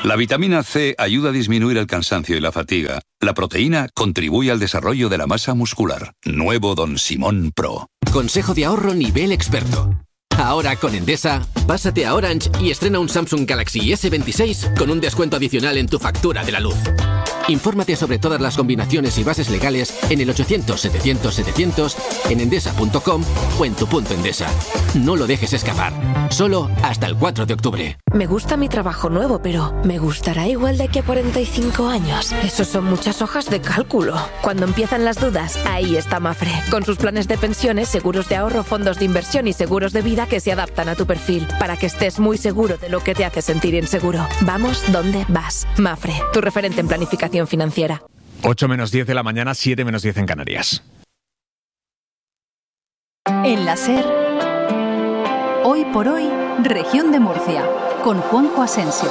La vitamina C ayuda a disminuir el cansancio y la fatiga. La proteína contribuye al desarrollo de la masa muscular. Nuevo Don Simón Pro. Consejo de ahorro nivel experto. Ahora con Endesa, pásate a Orange y estrena un Samsung Galaxy S26 con un descuento adicional en tu factura de la luz. Infórmate sobre todas las combinaciones y bases legales en el 800-700-700, en endesa.com o en tu punto Endesa. No lo dejes escapar. Solo hasta el 4 de octubre. Me gusta mi trabajo nuevo, pero ¿me gustará igual de aquí a 45 años? Esos son muchas hojas de cálculo. Cuando empiezan las dudas, ahí está Mapfre. Con sus planes de pensiones, seguros de ahorro, fondos de inversión y seguros de vida que se adaptan a tu perfil, para que estés muy seguro de lo que te hace sentir inseguro. Vamos donde vas. Mapfre, tu referente en planificación financiera. 8 menos 10 de la mañana, 7 menos 10 en Canarias. En la SER, hoy por hoy, Región de Murcia, con Juanjo Asensio.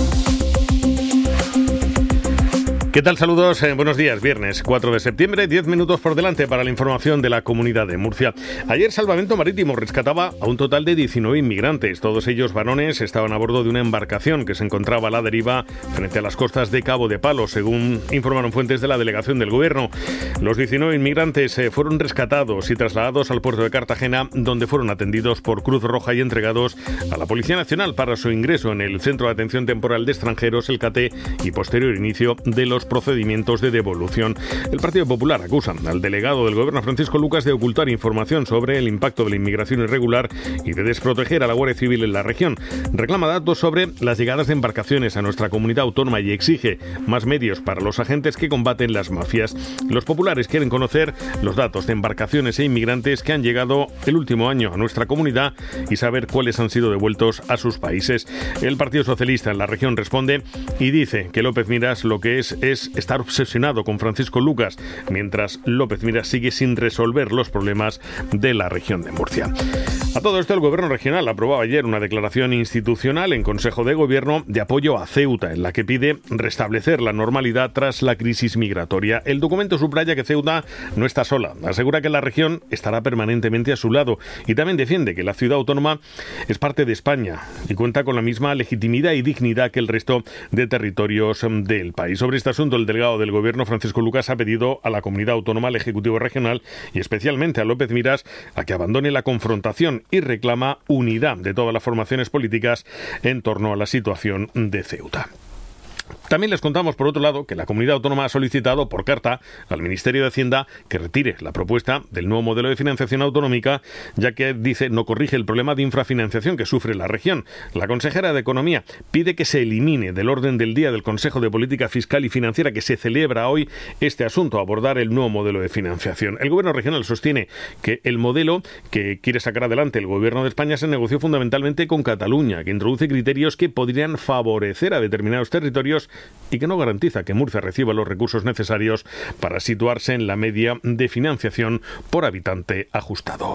¿Qué tal? Saludos, buenos días. Viernes 4 de septiembre, 10 minutos por delante para la información de la Comunidad de Murcia. Ayer Salvamento Marítimo rescataba a un total de 19 inmigrantes. Todos ellos varones estaban a bordo de una embarcación que se encontraba a la deriva frente a las costas de Cabo de Palos, según informaron fuentes de la delegación del Gobierno. Los 19 inmigrantes fueron rescatados y trasladados al puerto de Cartagena, donde fueron atendidos por Cruz Roja y entregados a la Policía Nacional para su ingreso en el Centro de Atención Temporal de Extranjeros, el CATE, y posterior inicio de los procedimientos de devolución. El Partido Popular acusa al delegado del Gobierno, Francisco Lucas, de ocultar información sobre el impacto de la inmigración irregular y de desproteger a la Guardia Civil en la región. Reclama datos sobre las llegadas de embarcaciones a nuestra comunidad autónoma y exige más medios para los agentes que combaten las mafias. Los populares quieren conocer los datos de embarcaciones e inmigrantes que han llegado el último año a nuestra comunidad y saber cuáles han sido devueltos a sus países. El Partido Socialista en la región responde y dice que López Miras lo que es estar obsesionado con Francisco Lucas, mientras López Miras sigue sin resolver los problemas de la región de Murcia. A todo esto, el Gobierno regional aprobó ayer una declaración institucional en Consejo de Gobierno de apoyo a Ceuta, en la que pide restablecer la normalidad tras la crisis migratoria. El documento subraya que Ceuta no está sola, asegura que la región estará permanentemente a su lado y también defiende que la ciudad autónoma es parte de España y cuenta con la misma legitimidad y dignidad que el resto de territorios del país. Sobre este asunto, el delegado del Gobierno, Francisco Lucas, ha pedido a la comunidad autónoma, al Ejecutivo regional y especialmente a López Miras a que abandone la confrontación y reclama unidad de todas las formaciones políticas en torno a la situación de Ceuta. También les contamos, por otro lado, que la comunidad autónoma ha solicitado por carta al Ministerio de Hacienda que retire la propuesta del nuevo modelo de financiación autonómica, ya que, dice, no corrige el problema de infrafinanciación que sufre la región. La consejera de Economía pide que se elimine del orden del día del Consejo de Política Fiscal y Financiera que se celebra hoy este asunto, abordar el nuevo modelo de financiación. El Gobierno regional sostiene que el modelo que quiere sacar adelante el Gobierno de España se negoció fundamentalmente con Cataluña, que introduce criterios que podrían favorecer a determinados territorios y que no garantiza que Murcia reciba los recursos necesarios para situarse en la media de financiación por habitante ajustado.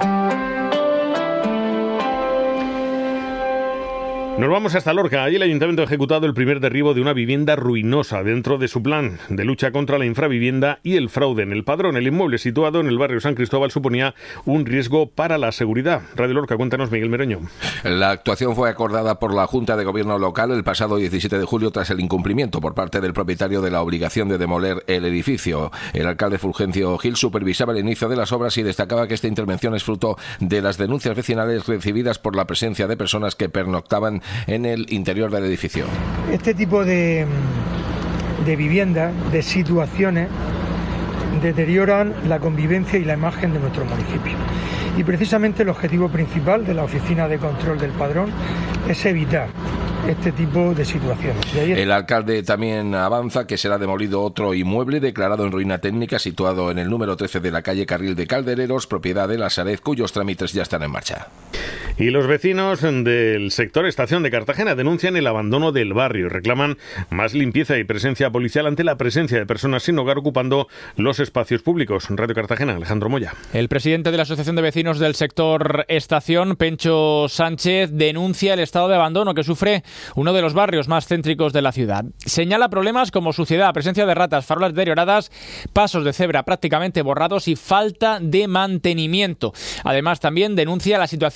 Nos vamos hasta Lorca. Allí el Ayuntamiento ha ejecutado el primer derribo de una vivienda ruinosa dentro de su plan de lucha contra la infravivienda y el fraude en el padrón. El inmueble, situado en el barrio San Cristóbal, suponía un riesgo para la seguridad. Radio Lorca, cuéntanos, Miguel Meroño. La actuación fue acordada por la Junta de Gobierno local el pasado 17 de julio tras el incumplimiento por parte del propietario de la obligación de demoler el edificio. El alcalde Fulgencio Gil supervisaba el inicio de las obras y destacaba que esta intervención es fruto de las denuncias vecinales recibidas por la presencia de personas que pernoctaban en el interior del edificio. Este tipo de viviendas, de situaciones, deterioran la convivencia y la imagen de nuestro municipio. Y precisamente el objetivo principal de la Oficina de Control del Padrón es evitar este tipo de situaciones. El alcalde también avanza que será demolido otro inmueble declarado en ruina técnica situado en el número 13 de la calle Carril de Caldereros, propiedad de la Sareb, cuyos trámites ya están en marcha. Y los vecinos del sector Estación de Cartagena denuncian el abandono del barrio. Reclaman más limpieza y presencia policial ante la presencia de personas sin hogar ocupando los espacios públicos. Radio Cartagena, Alejandro Moya. El presidente de la Asociación de Vecinos del sector Estación, Pencho Sánchez, denuncia el estado de abandono que sufre uno de los barrios más céntricos de la ciudad. Señala problemas como suciedad, presencia de ratas, farolas deterioradas, pasos de cebra prácticamente borrados y falta de mantenimiento. Además, también denuncia la situación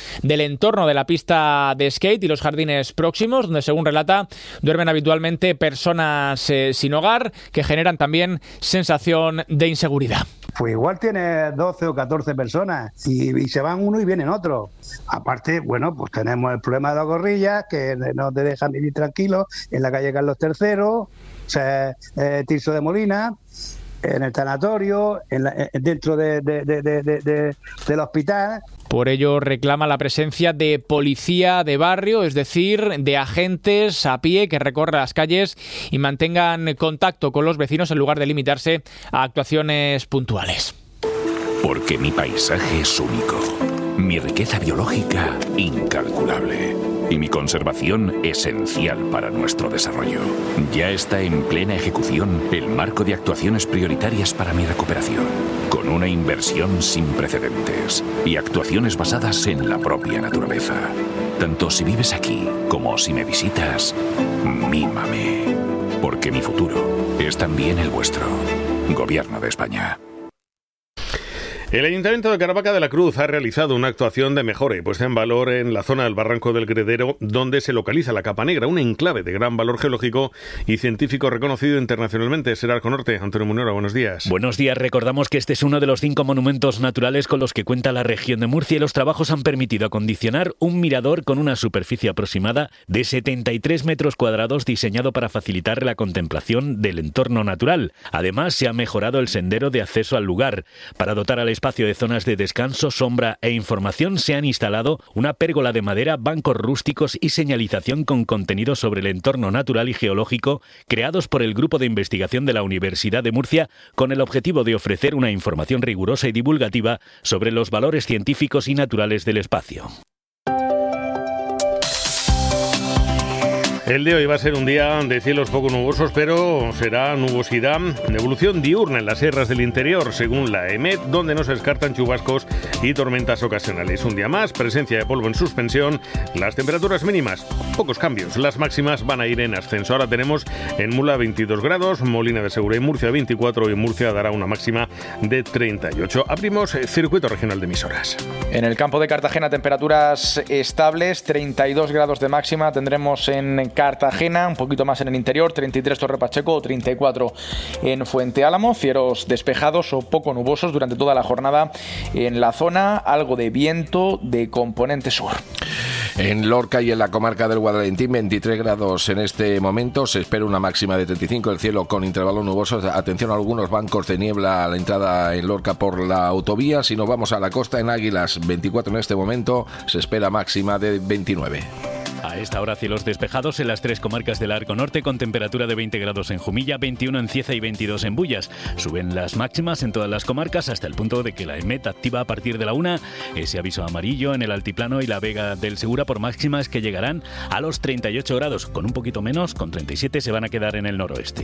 del entorno de la pista de skate y los jardines próximos, donde, según relata, duermen habitualmente personas sin hogar, que generan también sensación de inseguridad. Pues igual tiene 12 o 14 personas y se van uno y vienen otro. Aparte, bueno, pues tenemos el problema de las gorrillas, que no te dejan vivir tranquilo en la calle Carlos III, Tirso de Molina, en el tanatorio, dentro del hospital. Por ello reclama la presencia de policía de barrio, es decir, de agentes a pie que recorran las calles y mantengan contacto con los vecinos en lugar de limitarse a actuaciones puntuales. Porque mi paisaje es único, mi riqueza biológica incalculable y mi conservación esencial para nuestro desarrollo. Ya está en plena ejecución el marco de actuaciones prioritarias para mi recuperación, con una inversión sin precedentes y actuaciones basadas en la propia naturaleza. Tanto si vives aquí como si me visitas, mímame, porque mi futuro es también el vuestro. Gobierno de España. El Ayuntamiento de Caravaca de la Cruz ha realizado una actuación de mejora y puesta en valor en la zona del Barranco del Gredero, donde se localiza la Capa Negra, un enclave de gran valor geológico y científico reconocido internacionalmente. Será Arco Norte. Antonio Munera, buenos días. Buenos días. Recordamos que este es uno de los 5 monumentos naturales con los que cuenta la región de Murcia, y los trabajos han permitido acondicionar un mirador con una superficie aproximada de 73 metros cuadrados, diseñado para facilitar la contemplación del entorno natural. Además, se ha mejorado el sendero de acceso al lugar. Para dotar al espacio de zonas de descanso, sombra e información, se han instalado una pérgola de madera, bancos rústicos y señalización con contenido sobre el entorno natural y geológico, creados por el Grupo de Investigación de la Universidad de Murcia, con el objetivo de ofrecer una información rigurosa y divulgativa sobre los valores científicos y naturales del espacio. El de hoy va a ser un día de cielos poco nubosos, pero será nubosidad de evolución diurna en las sierras del interior, según la EMET, donde no se descartan chubascos y tormentas ocasionales. Un día más, presencia de polvo en suspensión, las temperaturas mínimas, pocos cambios, las máximas van a ir en ascenso. Ahora tenemos en Mula 22 grados, Molina de Segura y Murcia 24, y Murcia dará una máxima de 38. Abrimos circuito regional de emisoras. En el campo de Cartagena, temperaturas estables, 32 grados de máxima tendremos en Cartagena, un poquito más en el interior, 33 Torre Pacheco, 34 en Fuente Álamo, cielos despejados o poco nubosos durante toda la jornada en la zona, algo de viento de componente sur. En Lorca y en la comarca del Guadalentín, 23 grados en este momento, se espera una máxima de 35, el cielo con intervalos nubosos. Atención a algunos bancos de niebla a la entrada en Lorca por la autovía. Si nos vamos a la costa, en Águilas, 24 en este momento, se espera máxima de 29. A esta hora, cielos despejados en las 3 comarcas del Arco Norte, con temperatura de 20 grados en Jumilla, 21 en Cieza y 22 en Bullas. Suben las máximas en todas las comarcas hasta el punto de que la EMET activa a partir de la 1 ese aviso amarillo en el Altiplano y la Vega del Segura por máximas que llegarán a los 38 grados, con un poquito menos, con 37 se van a quedar en el noroeste.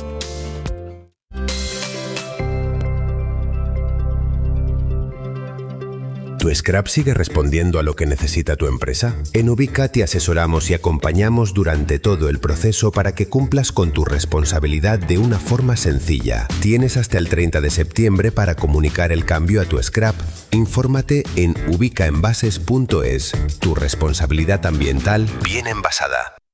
¿Tu scrap sigue respondiendo a lo que necesita tu empresa? En Ubica te asesoramos y acompañamos durante todo el proceso para que cumplas con tu responsabilidad de una forma sencilla. Tienes hasta el 30 de septiembre para comunicar el cambio a tu scrap. Infórmate en ubicaenvases.es. Tu responsabilidad ambiental bien envasada.